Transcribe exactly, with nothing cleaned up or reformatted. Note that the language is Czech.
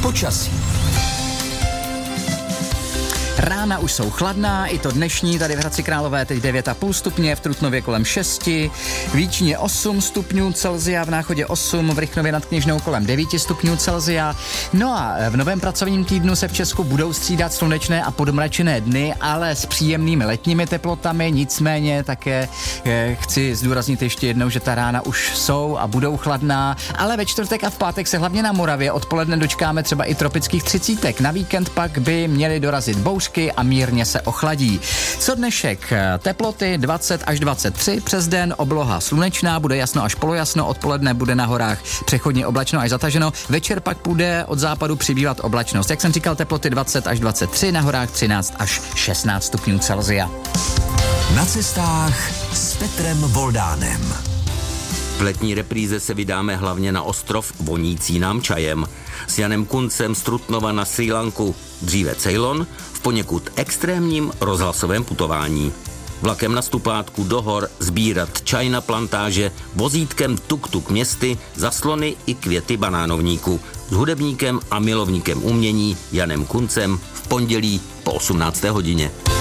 Počasí. Rána už jsou chladná, i to dnešní, tady v Hradci Králové teď devět a půl stupně, v Trutnově kolem šesti, v Jíčíně osm stupňů Celsia, v Náchodě osm, v Rychnově nad Kněžnou kolem devět stupňů Celsia. No a v novém pracovním týdnu se v Česku budou střídat slunečné a podmračené dny, ale s příjemnými letními teplotami, nicméně také eh, chci zdůraznit ještě jednou, že ta rána už jsou a budou chladná, ale ve čtvrtek a v pátek se hlavně na Moravě odpoledne dočkáme třeba i tropických třicítek. Na víkend pak by měly dorazit bouřky a mírně se ochladí. Co dnešek? Teploty dvacet až dvacet tři, přes den obloha slunečná, bude jasno až polojasno, odpoledne bude na horách přechodně oblačno až zataženo, večer pak bude od západu přibývat oblačnost. Jak jsem říkal, teploty dvacet až dvacet tři, na horách třináct až šestnáct stupňů Celsia. Na cestách s Petrem Voldánem. V letní repríze se vydáme hlavně na ostrov vonící nám čajem. S Janem Kuncem z Trutnova na Srí Lanku, dříve Ceylon, v poněkud extrémním rozhlasovém putování. Vlakem na stupátku do hor sbírat čaj na plantáže, vozítkem tuk-tuk městy, zaslony i květy banánovníku. S hudebníkem a milovníkem umění Janem Kuncem v pondělí po osmnácté hodině.